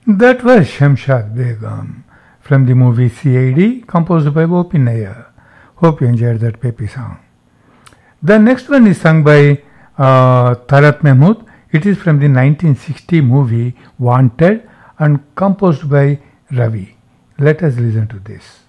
That was Shamshad Begum from the movie CID, composed by O.P. Nair. Hope you enjoyed that peppy song. The next one is sung by Tarak Mahmood. It is from the 1960 movie Wanted and composed by Ravi. Let us listen to this.